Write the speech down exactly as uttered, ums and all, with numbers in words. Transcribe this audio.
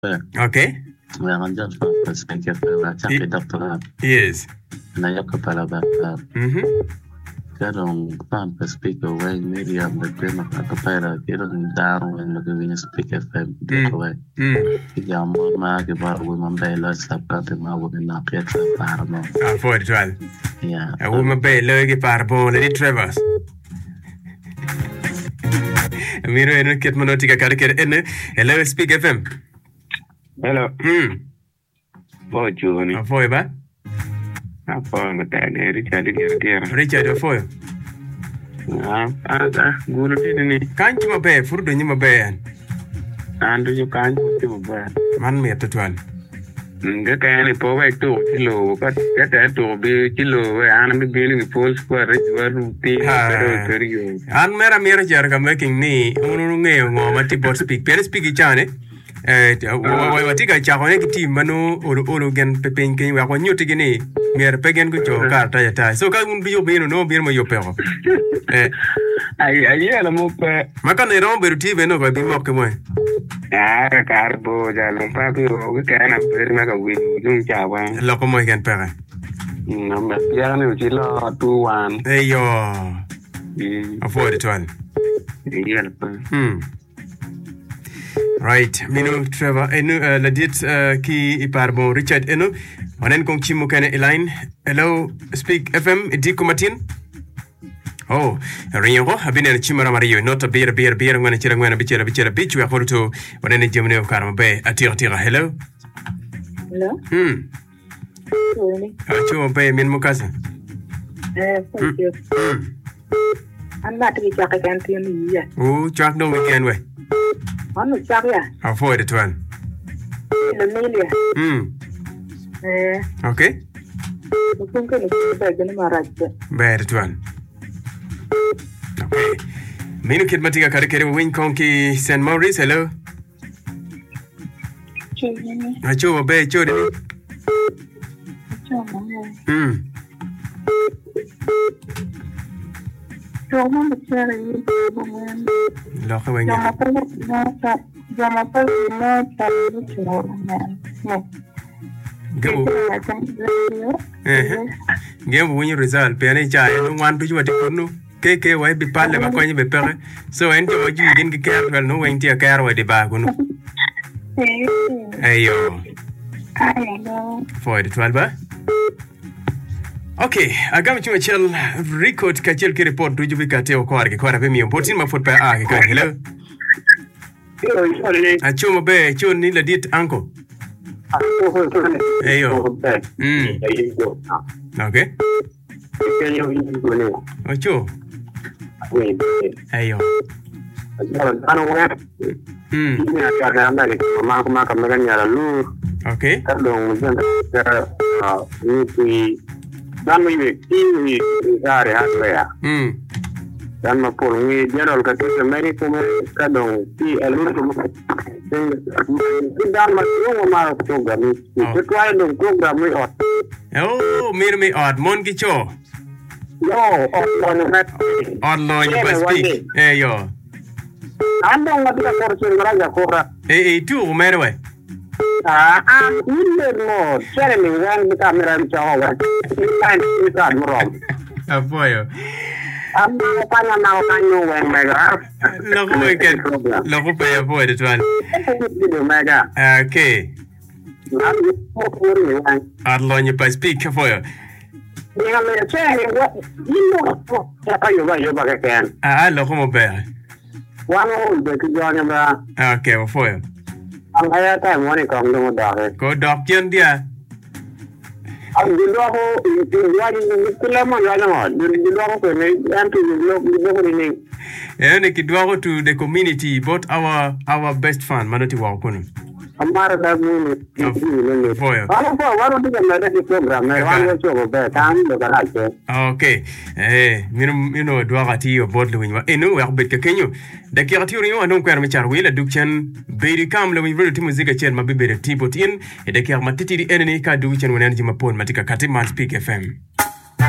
Okay. We are just for speaking for Chucky Doctor. Yes. Nayaka Palaba. Mhm. Kadong fan for speaker way medium the prima capella getting down when the giving speak F M take away. Mm. Yam mag about women bay let's have got him out with not yet paramo. Ah, for it well. Yeah. A woman bay logi parbo Lady Travers. Miro en ket monotika karker en hello speak F M. Hello. Hmm. Boy, Johnny. A foi ba? I'm fine with that. Richard, again. Richard a foi. Ah, ah, good evening. Can't you be for the name bay? And you can't do bad. Man me at twelve. Get any power to kilo, but get that to be kilo, and be building full square rich word be you. And Mera Mirajarga making knee, Ununge, Mati bot speak, Pen speak chane. Eh, watika chakone team manu uru gen pepin king wa nyu tigini mer pegen go jo kar ta ta so ka un biyo bino no bir mo yo pero eh ai ai ala mo pe maka ne ron beru ti beno ba bi mo ke mo ah kar bo ja lo pa bi o ke na per ma ka wi jung cha wa lo ko mo gen pera no me ya ne ti lo two one eh yo mm avoid it one ya pa hmm right minu Trevor enu uh, ladit uh, ki iparbo Richard enu onen kong chimu kene elaine hello speak F M Ediko Martin oh ringo abine chimara mario nota beer beer beer ngwana chira ngwana bichera bichera bichu ya koruto onen jemne karma be atira tira hello hello hmm acho be min mukasa eh thank you I'm not to be chaka kan tin ya oh chak no weekend we Ano chaka ya avoid it one le melia hmm eh okay mungkin kan itu gani maraja bad it one okay minu kid matika kare kare win konki Saint Maurice hello chini acho be chori chama hmm Roma bicara ini lo ka wenga Jama perlu nota Jama perlu nota Bicara No gabo eh gabo win result pe ne cha no wan tu wati kunu ke ke wai bi pale ba ko ni be pere so en to ju gin ke ker wel no wen ti ker wa di ba kunu ayo Ayo for the twelve ba okay agam chuma chel record ka chel ki report du jubi ka te o kwar ke kwar be mi portin ma fot pa a ke ka hello a chuma be chun ni la dit anko ayo mm okay acho ayo mm okay dan mi ti mi gare ha ya mm dan ma por mi general ka te meri ko ka don ti elu to dan ma yo ma to ga mi to try don program mi ot oh mir mi od mon ki cho yo on na od lo ni pa speak eh yo ando ngati ka por chen ra ya korra eh eh tu merwe ah ah ile mo chere mi wan mi kamera mi chawa wa kan mi ka mo apoyo am pa na na ka no wen mega lo ko ken lo ko pe apoyo de twan mega okay na mo por mi wan ad lo ni pa speak apoyo ni ga me chere wa ino ya pa yo ba yo ba ka ken ah lo ko mo pe wa no de ki jo nya ba okay apoyo ang aya ta mo ni kong no da ko dok chen dia ang dilo ko ya ni kula mo ya no dilo ko ne antu dilo dilo ko ni ene ki dwago to the community but our our best fan manoti wa kono amara da mo ni ni foyo ano po waro diga na de program na wano cho ko be tan do ga ke okay eh mino mino dwaga ti yo bod lo wa eno wa bet ke kenyo da ki ati yo anon kwar mi char wila dukchen beiri kam lo mi velo ti muzika chen mabibere ti bot in e da ki matiti di eneni ka dukchen wonen ji mapon matika kati man speak F M